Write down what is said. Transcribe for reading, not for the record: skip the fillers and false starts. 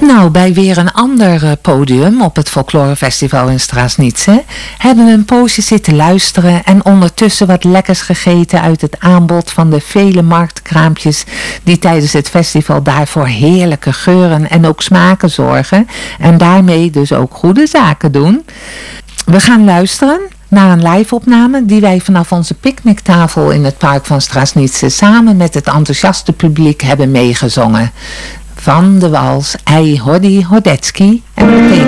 Nou, bij weer een ander podium op het Folklorefestival in Straßnitze hebben we een poosje zitten luisteren en ondertussen wat lekkers gegeten uit het aanbod van de vele marktkraampjes die tijdens het festival daarvoor heerlijke geuren en ook smaken zorgen en daarmee dus ook goede zaken doen. We gaan luisteren naar een live-opname die wij vanaf onze picknicktafel in het park van Straßnitze samen met het enthousiaste publiek hebben meegezongen. Van de wals Ei Hoddy Hodetski en betekent